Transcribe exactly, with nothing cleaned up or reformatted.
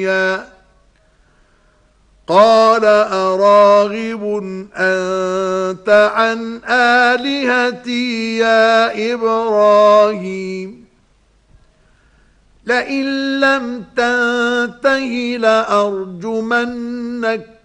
قال أراغب أنت عن آلهتي يا إبراهيم لئن لم تنته لأرجمنك